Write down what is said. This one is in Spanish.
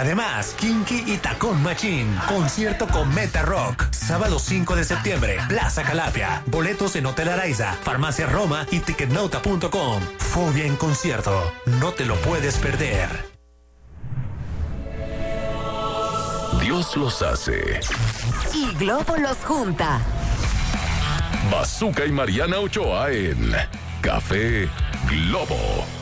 Además, Kinky y Tacón Machín. Concierto con Meta Rock. Sábado 5 de septiembre, Plaza Calafia. Boletos en Hotel Araiza, Farmacia Roma y Ticketnota.com. Fobia en concierto. No te lo puedes perder. Dios los hace. Y Globo los junta. Bazooka y Mariana Ochoa en Café Globo.